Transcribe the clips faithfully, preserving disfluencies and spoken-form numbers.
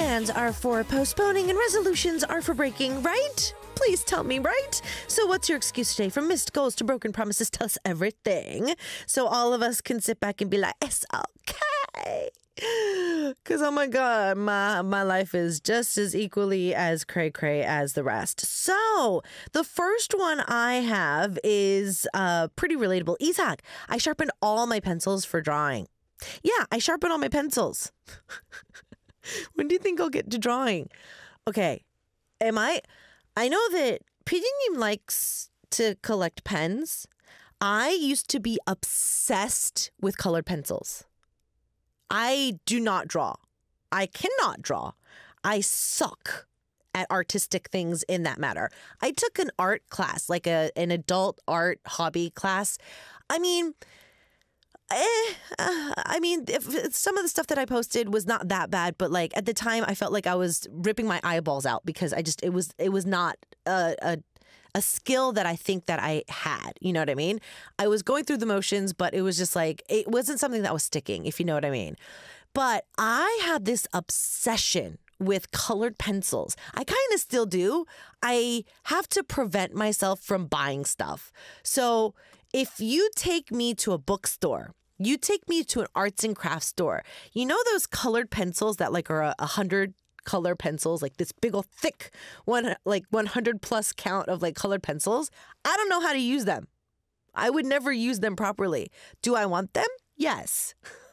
plans are for postponing and resolutions are for breaking, right? Please tell me, right? So what's your excuse today? From missed goals to broken promises, tell us everything. So all of us can sit back and be like, it's okay. Because, oh my God, my, my life is just as equally as cray-cray as the rest. So the first one I have is uh, pretty relatable. Isaac, I sharpened all my pencils for drawing. Yeah, I sharpen all my pencils. When do you think I'll get to drawing? Okay, am I... I know that Pidinim likes to collect pens. I used to be obsessed with colored pencils. I do not draw. I cannot draw. I suck at artistic things in that matter. I took an art class, like a an adult art hobby class. I mean... Eh, uh, I mean, if, if some of the stuff that I posted was not that bad, but like at the time I felt like I was ripping my eyeballs out because I just, it was, it was not a, a, a skill that I think that I had, you know what I mean? I was going through the motions, but it was just like, it wasn't something that was sticking, if you know what I mean. But I had this obsession with colored pencils. I kind of still do. I have to prevent myself from buying stuff. So if you take me to a bookstore, you take me to an arts and crafts store, you know those colored pencils that like are a, a hundred color pencils, like this big old thick one, like one hundred plus count of like colored pencils? I don't know how to use them. I would never use them properly. Do I want them? Yes.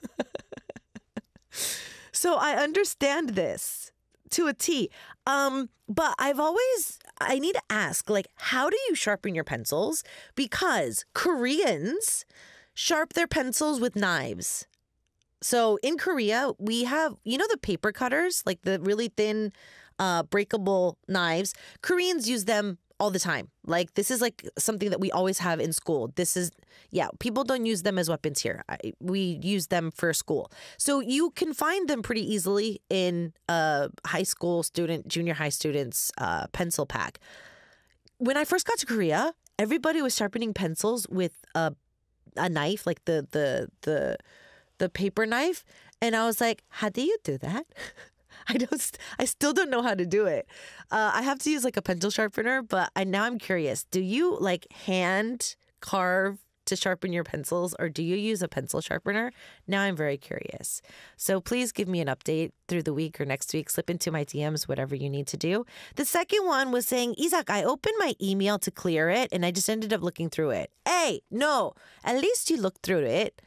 So I understand this to a T. Um, but I've always, I need to ask, like, how do you sharpen your pencils? Because Koreans sharp their pencils with knives. So in Korea, we have, you know, the paper cutters, like the really thin, uh, breakable knives. Koreans use them all the time. Like, this is like something that we always have in school. This is, yeah, people don't use them as weapons here. I, we use them for school. So you can find them pretty easily in a high school student, junior high students' uh, pencil pack. When I first got to Korea, everybody was sharpening pencils with a, a knife, like the, the, the, the paper knife. And I was like, how do you do that? I don't. I still don't know how to do it. Uh, I have to use like a pencil sharpener, but I now I'm curious. Do you like hand carve to sharpen your pencils, or do you use a pencil sharpener? Now I'm very curious. So please give me an update through the week or next week. Slip into my D Ms, whatever you need to do. The second one was saying, Isaac, I opened my email to clear it, and I just ended up looking through it. Hey, no, at least you looked through it.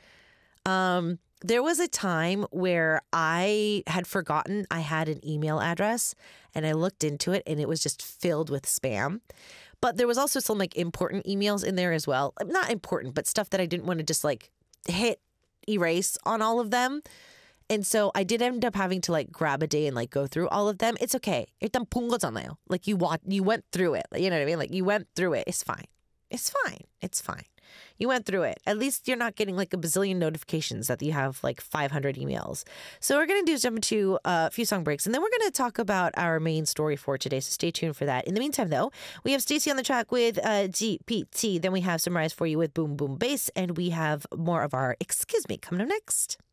Um. There was a time where I had forgotten I had an email address, and I looked into it and it was just filled with spam. But there was also some like important emails in there as well. Not important, but stuff that I didn't want to just like hit erase on all of them. And so I did end up having to like grab a day and like go through all of them. It's okay. 일단 본 거잖아요. Like you wa- you went through it. You know what I mean? Like you went through it. It's fine. It's fine. It's fine. You went through it. At least you're not getting like a bazillion notifications that you have like five hundred emails. So what we're going to do is jump into a few song breaks, and then we're going to talk about our main story for today. So stay tuned for that. In the meantime, though, we have Stacey on the track with uh, G P T. Then we have Summarize for you with Boom Boom Bass, and we have more of our Excuse Me coming up next.